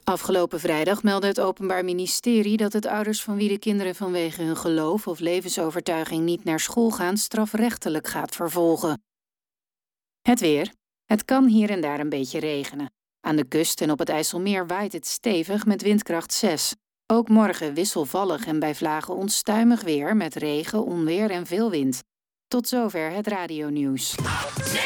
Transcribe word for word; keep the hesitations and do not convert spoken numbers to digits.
Afgelopen vrijdag meldde het Openbaar Ministerie dat het ouders van wie de kinderen vanwege hun geloof of levensovertuiging niet naar school gaan strafrechtelijk gaat vervolgen. Het weer. Het kan hier en daar een beetje regenen. Aan de kust en op het IJsselmeer waait het stevig met windkracht zes. Ook morgen wisselvallig en bij vlagen onstuimig weer met regen, onweer en veel wind. Tot zover het radionieuws.